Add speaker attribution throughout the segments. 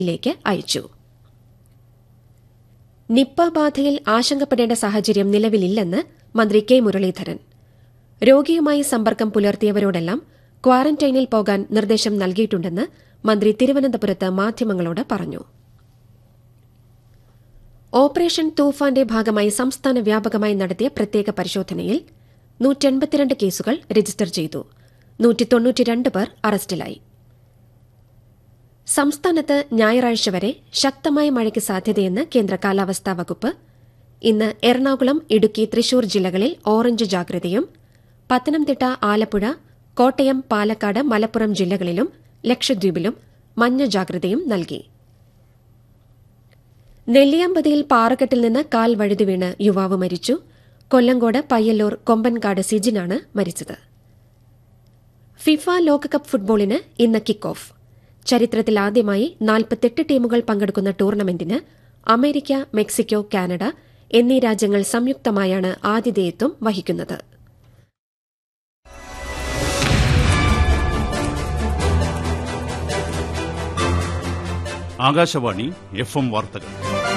Speaker 1: ിലേക്ക് അയച്ചു. നിപ്പ ബാധയിൽ ആശങ്കപ്പെടേണ്ട സാഹചര്യം നിലവിലില്ലെന്ന് മന്ത്രി കെ മുരളീധരൻ. രോഗിയുമായി സമ്പർക്കം പുലർത്തിയവരോടെല്ലാം ക്വാറന്റൈനിൽ പോകാൻ നിർദ്ദേശം നൽകിയിട്ടുണ്ടെന്ന് മന്ത്രി തിരുവനന്തപുരത്ത് മാധ്യമങ്ങളോട് പറഞ്ഞു. ഓപ്പറേഷൻ തൂഫാന്റെ ഭാഗമായി സംസ്ഥാന വ്യാപകമായി നടത്തിയ പ്രത്യേക പരിശോധനയിൽ 182 കേസുകൾ രജിസ്റ്റർ ചെയ്തു. 192 പേർ അറസ്റ്റിലായി. സംസ്ഥാനത്ത് ഞായറാഴ്ച വരെ ശക്തമായ മഴയ്ക്ക് സാധ്യതയെന്ന് കേന്ദ്ര കാലാവസ്ഥാ വകുപ്പ്. ഇന്ന് എറണാകുളം, ഇടുക്കി, തൃശൂർ ജില്ലകളിൽ ഓറഞ്ച് ജാഗ്രതയും പത്തനംതിട്ട, ആലപ്പുഴ, കോട്ടയം, പാലക്കാട്, മലപ്പുറം ജില്ലകളിലും ലക്ഷദ്വീപിലും മഞ്ഞ ജാഗ്രതയും നൽകി. നെല്ലിയാമ്പതിയിൽ പാറക്കെട്ടിൽ നിന്ന് കാൽ വഴുതി വീണ് യുവാവ് മരിച്ചു. കൊല്ലങ്കോട് പയ്യല്ലൂർ കൊമ്പൻകാട് സിജിനാണ് മരിച്ചത്. ഫിഫ ലോകകപ്പ് ഫുട്ബോളിന് ഇന്ന് കിക്ക് ഓഫ്. ചരിത്രത്തിലാദ്യമായി 48 ടീമുകൾ പങ്കെടുക്കുന്ന ടൂർണമെന്റിന് അമേരിക്ക, മെക്സിക്കോ, കാനഡ എന്നീ രാജ്യങ്ങൾ സംയുക്തമായാണ് ആതിഥേയത്വം വഹിക്കുന്നത്.
Speaker 2: ആകാശവാണി FM വാർത്തകൾ.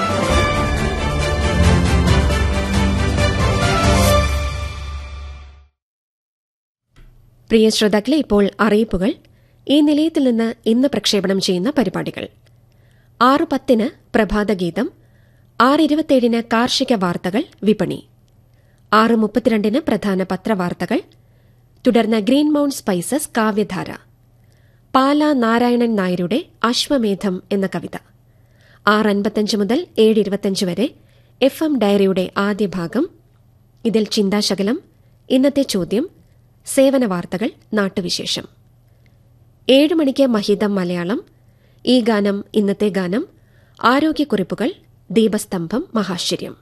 Speaker 1: പ്രിയ ശ്രോതാക്കളെ, ഇപ്പോൾ അറിയിപ്പുകൾ. ഈ നിലയത്തിൽ നിന്ന് ഇന്ന് പ്രക്ഷേപണം ചെയ്യുന്ന പരിപാടികൾ: 6:10 പ്രഭാതഗീതം, 6:27 കാർഷിക വാർത്തകൾ, വിപണി, 6:32 പ്രധാന പത്രവാർത്തകൾ, തുടർന്ന് ഗ്രീൻ മൌണ്ട് സ്പൈസസ് കാവ്യധാര, പാല നാരായണൻ നായരുടെ അശ്വമേധം എന്ന കവിത. 6:55 മുതൽ 7:25 വരെ FM ഡയറിയുടെ ആദ്യ ഭാഗം. ഇതിൽ ചിന്താശകലം, ഇന്നത്തെ ചോദ്യം, സേവന വാർത്തകൾ, നാട്ടുവിശേഷം. 7 മണിക്ക് മഹിതം മലയാളം, ഈ ഗാനം, ഇന്നത്തെ ഗാനം, ആരോഗ്യക്കുറിപ്പുകൾ, ദീപസ്തംഭം, മഹാശ്ചര്യം.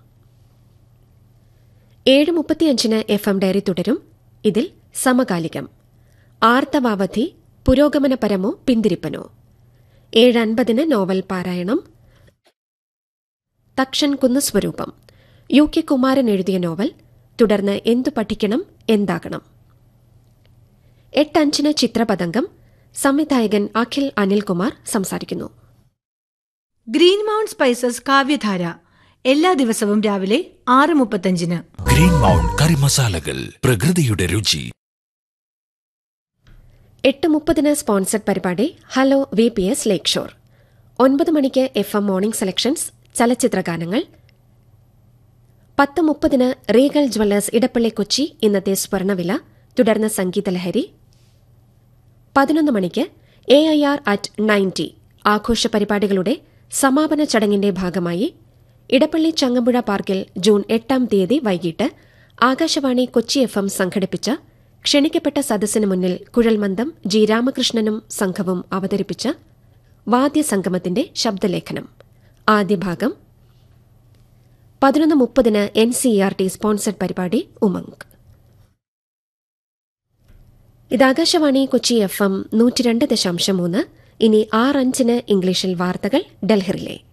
Speaker 1: 7:35 FM ഡയറി തുടരും. ഇതിൽ സമകാലികം, ആർത്തവാവധി പുരോഗമനപരമോ പിന്തിരിപ്പനോ. 7:50 നോവൽ പാരായണം, തക്ഷൻ കുന്നസ്വരൂപം, UK കുമാരൻ എഴുതിയ നോവൽ. തുടർന്ന് എന്തു പഠിക്കണം, എന്താകണം. 8:05 ചിത്രപതംഗം, സംവിധായകൻ അഖിൽ അനിൽകുമാർ സംസാരിക്കുന്നു.
Speaker 3: ഗ്രീൻ മൗണ്ട് സ്പൈസസ് കാവ്യധാര എല്ലാ ദിവസവും രാവിലെ 6:35.
Speaker 4: ഗ്രീൻ മൗണ്ട് കറി മസാലകൾ, പ്രകൃതിയുടെ രുചി.
Speaker 1: 8:30 സ്പോൺസർഡ് പരിപാടി ഹലോ VPS ലേക്ക് ഷോർ. 9 മണിക്ക് FM മോർണിംഗ് സെലക്ഷൻസ്, ചലച്ചിത്രഗാനങ്ങൾ. 10:30 റീഗൽ ജ്വല്ലേഴ്സ് ഇടപ്പള്ളി കൊച്ചി, ഇന്നത്തെ സ്വർണ്ണവില. തുടർന്ന് സംഗീതലഹരി. 11 മണിക്ക് AIR at 90 ആഘോഷ പരിപാടികളുടെ സമാപന ചടങ്ങിന്റെ ഭാഗമായി ഇടപ്പള്ളി ചങ്ങമ്പുഴ പാർക്കിൽ ജൂൺ 8 വൈകിട്ട് ആകാശവാണി കൊച്ചി FM സംഘടിപ്പിച്ച ക്ഷണിക്കപ്പെട്ട സദസ്സിന് മുന്നിൽ കുഴൽമന്ദം G. രാമകൃഷ്ണനും സംഘവും അവതരിപ്പിച്ച വാദ്യസംഗമത്തിന്റെ ശബ്ദലേഖനം. ആദ്യ ഭാഗം. 11:30 NCERT സ്പോൺസർഡ് പരിപാടി ഉമംഗ്. ഇത് ആകാശവാണി കൊച്ചി FM 102.3. ഇനി 6:05 ഇംഗ്ലീഷിൽ വാർത്തകൾ ഡൽഹിയിലെ.